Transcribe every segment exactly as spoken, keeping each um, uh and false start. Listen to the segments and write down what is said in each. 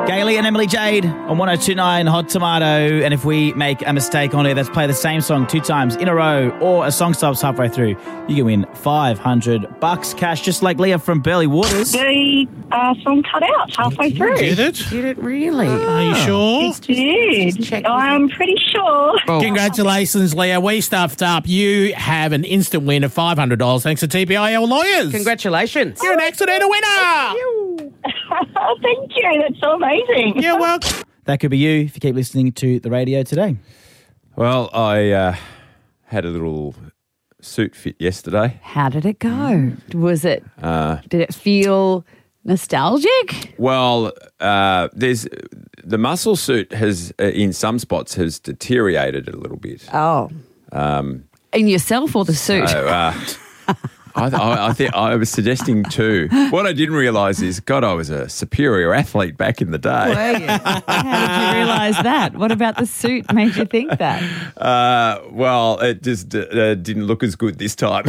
Gailey and Emily Jade on one oh two point nine Hot Tomato. And if we make a mistake on it, let's play the same song two times in a row, or a song stops halfway through, you can win five hundred bucks cash, just like Leah from Burley Waters. The uh, song cut out halfway through. Did it? Did it really? Are you sure? It did. I'm pretty sure. Oh. Congratulations, Leah. We stuffed up. You have an instant win of five hundred dollars thanks to T P I L Lawyers. Congratulations. You're an accidental winner. Thank you. That's so amazing. You're welcome. That could be you if you keep listening to the radio today. Well, I uh, had a little suit fit yesterday. How did it go? Was it, Uh, did it feel nostalgic? well, uh, there's the muscle suit has, uh, in some spots, has deteriorated a little bit. Oh. Um, In yourself or the suit? so, uh, I, I, I think I was suggesting two. What I didn't realise is, God, I was a superior athlete back in the day. Were you? How did you realise that? What about the suit made you think that? Uh, well, it just uh, didn't look as good this time.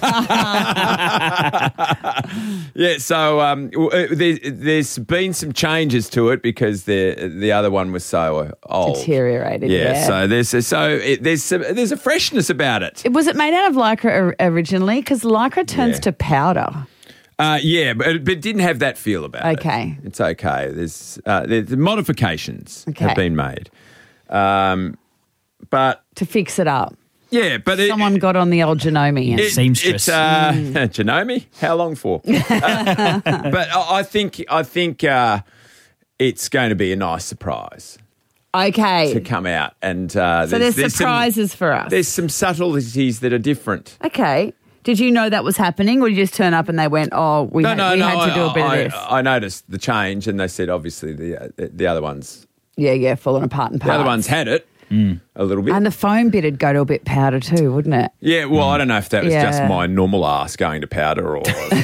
Yeah, so um, there, there's been some changes to it because the the other one was so old, Deteriorated, Yeah, yeah. so there's so it, there's some, there's a freshness about it. Was it made out of lycra or- originally? Because lycra turns Yeah. to powder. Uh, yeah, but it, but it didn't have that feel about it. Okay. It's okay. There's uh, there's modifications Okay. have been made, um, but To fix it up. yeah, but it, Someone got on the old Genome. And It- Seamstress. It's uh, Genome. How long for? Uh, but I I think I think uh, it's going to be a nice surprise okay. to come out, and uh, So there's, some- surprises for us. There's some subtleties that are different. Okay. Did you know that was happening, or did you just turn up and they went, oh, we, No, had, no, we no. had to do a bit I, of this? I, I noticed the change, and they said obviously the uh, the other ones, yeah, yeah, falling apart in the parts. other ones had it a little bit. And the foam bit'd go to a bit powder too, wouldn't it? Yeah, well, I don't know if that was Yeah. just my normal ass going to powder or,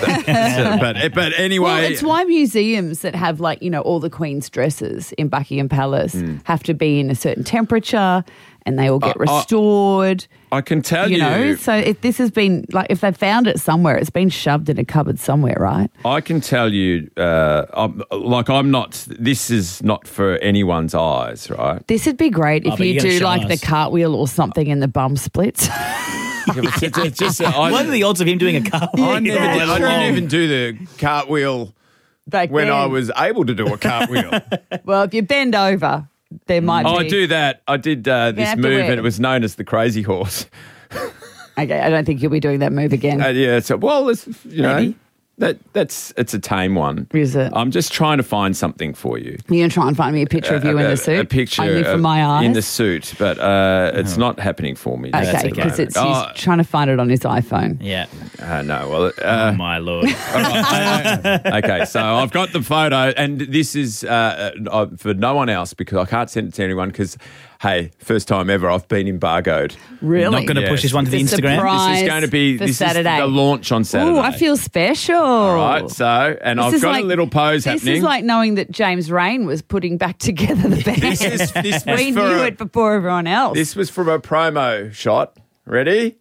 but but anyway, Well, it's why museums that have, like, you know, all the Queen's dresses in Buckingham Palace have to be in a certain temperature and they all get Uh, I- restored. I can tell you, you know, so if this has been, like, if they found it somewhere, it's been shoved in a cupboard somewhere, right? I can tell you, uh, I'm, like I'm not. This is not for anyone's eyes, right? This would be great Oh, if but you you gotta do show like the us. cartwheel or something in the bum splits. It's, it's- it's just, I, What are the odds of him doing a car? I, never Yeah, did, I true. didn't even do the cartwheel Back when then. I was able to do a cartwheel. Well, if you bend over, there might Oh, be. I do that. I did uh, this have to move, wear- and it was known as the crazy horse. Okay, I don't think you'll be doing that move again. Uh, yeah, so well, it's, you know, Maybe. that that's it's a tame one. Is it? I'm just trying to find something for you. You're going to try and find me a picture of you in a, the suit? A picture Only for of- my eyes? in the suit, but uh, it's not happening for me. Okay, at the because moment. it's Oh, he's trying to find it on his iPhone. Yeah. uh, no, well, Oh, uh, my Lord. okay, so I've got the photo, and this is uh, uh, for no one else because I can't send it to anyone because, hey, first time ever I've been embargoed. Really? Not going to Yes. push this one to the It's a Instagram. surprise. This is going to be for this Saturday. is the launch on Saturday. Oh, I feel special. All right, so and This I've is got like- a little pose This happening. is like knowing that James Rain was putting back together the band. This is- this was we for knew a- it before everyone else. This was from a promo shot. Ready?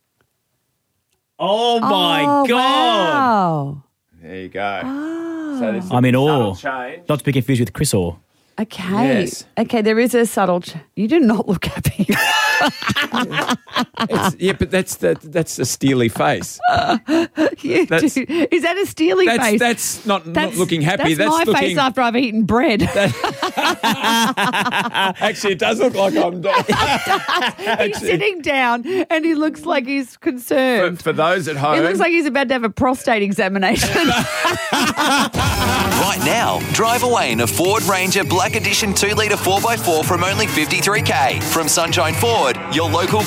Oh, my oh, God. Wow. There you go. Oh. So there's I'm in subtle awe. change. Not to be confused with Chris Orr. Okay. Yes. Okay, there is a subtle... Ch- you do not look happy. It's, yeah, but that's the, that's a steely face. You That's- do. Is that a steely That's face? that's not, not looking happy. That's, my looking. face after I've eaten bread. Actually, it does look like I'm. He's sitting down and he looks like he's for, concerned. for those at home, He looks like he's about to have a prostate examination. Right now, drive away in a Ford Ranger Black Edition two litre four by four from only fifty-three K. From Sunshine Ford, your local